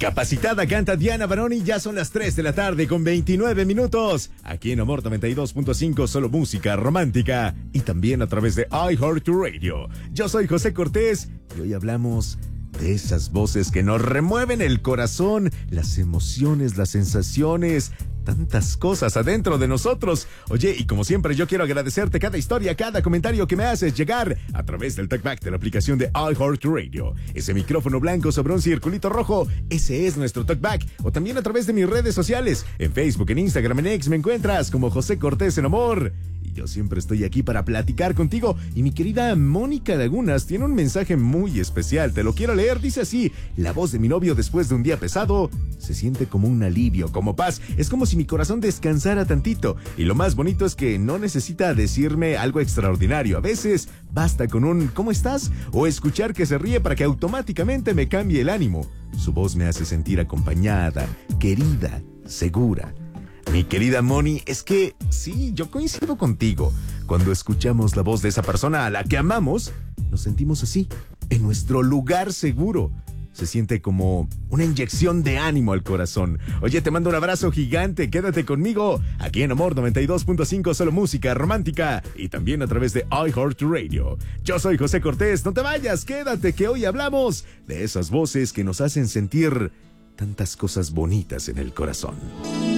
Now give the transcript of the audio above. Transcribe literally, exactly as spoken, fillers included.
Incapacitada canta Diana Baroni, ya son las tres de la tarde con veintinueve minutos. Aquí en Amor noventa y dos punto cinco, solo música romántica. Y también a través de iHeartRadio. Yo soy José Cortés y hoy hablamos de esas voces que nos remueven el corazón, las emociones, las sensaciones, tantas cosas adentro de nosotros. Oye, y como siempre yo quiero agradecerte cada historia, cada comentario que me haces llegar a través del talkback de la aplicación de iHeartRadio. Ese micrófono blanco sobre un circulito rojo, ese es nuestro talkback. O también a través de mis redes sociales, en Facebook, en Instagram, en X, me encuentras como José Cortés en Amor. Y yo siempre estoy aquí para platicar contigo. Y mi querida Mónica Lagunas tiene un mensaje muy especial, te lo quiero leer. Dice así: la voz de mi novio después de un día pesado se siente como un alivio, como paz. Es como si mi corazón descansara tantito. Y lo más bonito es que no necesita decirme algo extraordinario. A veces basta con un ¿cómo estás? O escuchar que se ríe para que automáticamente me cambie el ánimo. Su voz me hace sentir acompañada, querida, segura. Mi querida Moni, es que sí, yo coincido contigo. Cuando escuchamos la voz de esa persona a la que amamos, nos sentimos así, en nuestro lugar seguro. Se siente como una inyección de ánimo al corazón. Oye, te mando un abrazo gigante, quédate conmigo, aquí en Amor noventa y dos punto cinco, solo música romántica, y también a través de iHeartRadio. Yo soy José Cortés, no te vayas, quédate que hoy hablamos de esas voces que nos hacen sentir tantas cosas bonitas en el corazón.